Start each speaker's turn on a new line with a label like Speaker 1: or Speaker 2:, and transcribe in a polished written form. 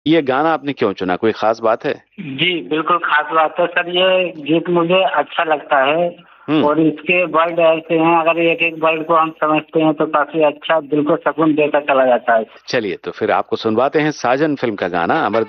Speaker 1: ये गाना आपने क्यों चुना, कोई खास बात है?
Speaker 2: जी बिल्कुल खास बात है सर, ये गीत मुझे अच्छा लगता है।
Speaker 1: हम्म।
Speaker 2: और इसके वर्ड ऐसे हैं, अगर एक एक वर्ड को हम समझते हैं तो काफी अच्छा दिल को सुकून देकर चला जाता है।
Speaker 1: चलिए तो फिर आपको सुनवाते हैं साजन फिल्म का गाना, अमर